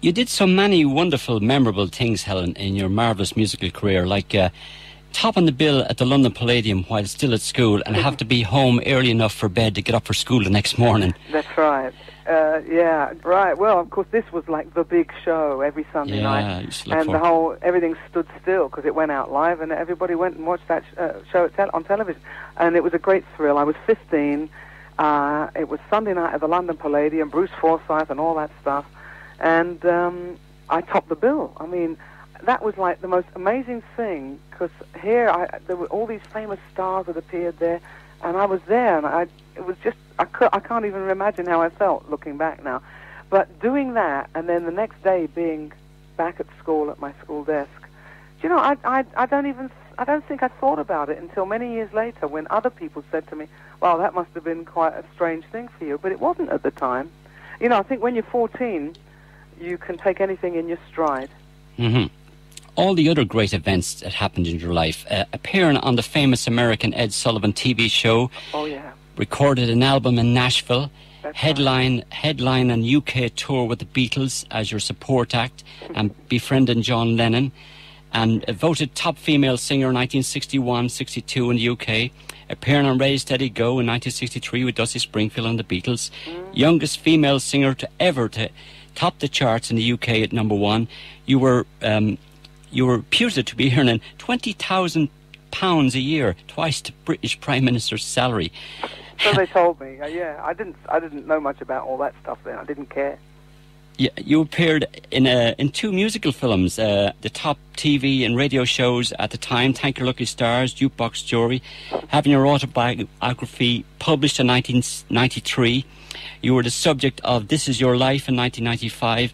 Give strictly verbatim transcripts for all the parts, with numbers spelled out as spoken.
you did so many wonderful, memorable things, Helen, in your marvellous musical career, like uh, topping the bill at the London Palladium while still at school and have to be home early enough for bed to get up for school the next morning. That's right. Uh, yeah, right. Well, of course, this was like the big show every Sunday Yeah, night, I used to look and for the it. whole everything stood still because it went out live, and everybody went and watched that sh- uh, show at tel- on television, and it was a great thrill. I was fifteen. Uh, it was Sunday night at the London Palladium, Bruce Forsyth, and all that stuff, and um, I topped the bill. I mean, that was like the most amazing thing because here I, there were all these famous stars that appeared there, and I was there, and I it was just I could I can't even imagine how I felt looking back now, but doing that and then the next day being back at school at my school desk, you know, I I I don't even I don't think I thought about it until many years later when other people said to me, "Well, that must have been quite a strange thing for you," but it wasn't at the time. You know, I think when you're fourteen, you can take anything in your stride. Mm-hmm. All the other great events that happened in your life, uh, appearing on the famous American Ed Sullivan T V show. Oh yeah. Recorded an album in Nashville, That's headline right. headline and U K tour with the Beatles as your support act, and befriending John Lennon, and uh, voted top female singer in nineteen sixty-one sixty-two in the U K, appearing on Ready Steady Go in nineteen sixty-three with Dusty Springfield and the Beatles, mm. youngest female singer to ever to top the charts in the U K at number one. You were um, you were reputed to be earning twenty thousand pounds a year, twice the British Prime Minister's salary. So they told me. Uh, yeah, I didn't. I didn't know much about all that stuff then. I didn't care. Yeah, you appeared in a, in two musical films, uh, the top T V and radio shows at the time. Thank Your Lucky Stars, Jukebox Jury, having your autobiography published in nineteen ninety-three. You were the subject of This Is Your Life in nineteen ninety-five.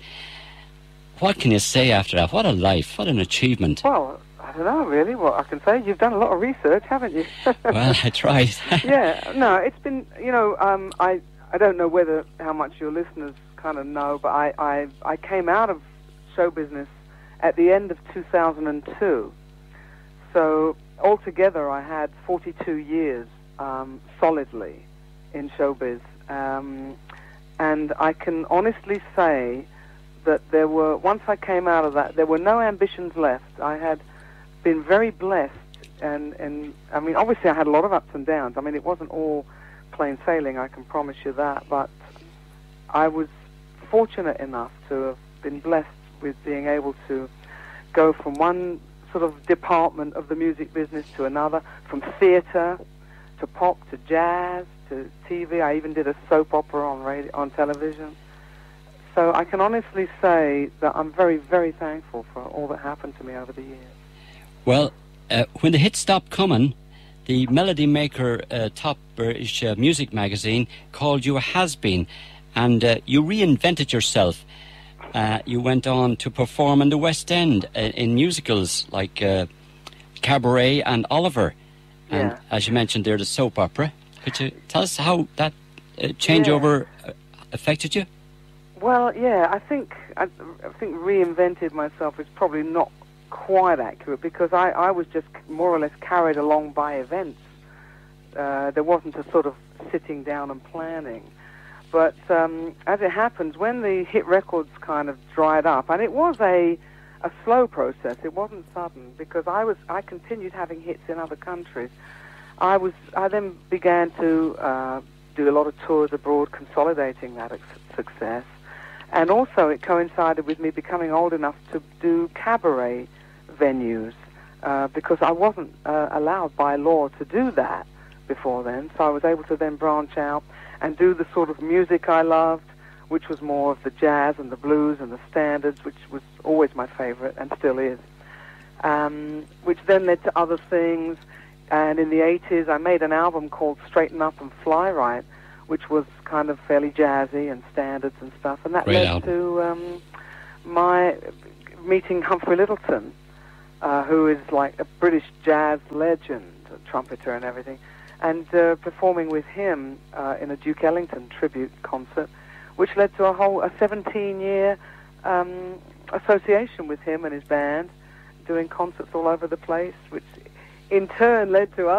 What can you say after that? What a life! What an achievement! Well, I don't know really what I can say. You've done a lot of research, haven't you? Well, I tried. Yeah, no, it's been, you know, um, I I don't know whether how much your listeners kind of know, but I, I, I came out of show business at the end of two thousand two. So altogether I had forty-two years um, solidly in showbiz. Um, and I can honestly say that there were, once I came out of that, there were no ambitions left. I had been very blessed, and, and I mean, obviously I had a lot of ups and downs. I mean, it wasn't all plain sailing, I can promise you that, but I was fortunate enough to have been blessed with being able to go from one sort of department of the music business to another, from theatre to pop to jazz to T V. I even did a soap opera on radio, on television. So I can honestly say that I'm very, very thankful for all that happened to me over the years. Well, uh, when the hits stopped coming, the Melody Maker uh, top British uh, music magazine called you a has-been, and uh, you reinvented yourself. Uh, you went on to perform in the West End uh, in musicals like uh, Cabaret and Oliver. And Yeah. as you mentioned there, the soap opera. Could you tell us how that uh, changeover uh, affected you? Well, yeah, I think I, I think reinvented myself is probably not quite accurate because I, I was just more or less carried along by events. Uh, there wasn't a sort of sitting down and planning. But um, as it happens, when the hit records kind of dried up, and it was a a slow process, it wasn't sudden, because I was I continued having hits in other countries. I was I then began to uh, do a lot of tours abroad, consolidating that ex- success. And also it coincided with me becoming old enough to do cabaret venues, uh, because I wasn't uh, allowed by law to do that before then. So I was able to then branch out and do the sort of music I loved, which was more of the jazz and the blues and the standards, which was always my favorite and still is, um, which then led to other things. And in the eighties, I made an album called Straighten Up and Fly Right, which was kind of fairly jazzy and standards and stuff. And that Great led album. to um, my meeting Humphrey Lyttelton, uh, who is like a British jazz legend, a trumpeter and everything, and uh, performing with him uh, in a Duke Ellington tribute concert, which led to a whole a seventeen-year um, association with him and his band, doing concerts all over the place, which in turn led to